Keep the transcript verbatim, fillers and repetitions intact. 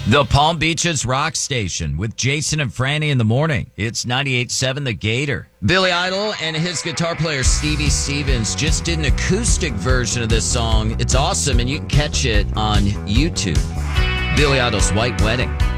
The Palm Beaches Rock Station with Jason and Franny in the morning. It's ninety-eight point seven The Gator. Billy Idol and his guitar player Stevie Stevens just did an acoustic version of this song. It's awesome, and you can catch it on YouTube. Billy Idol's White Wedding.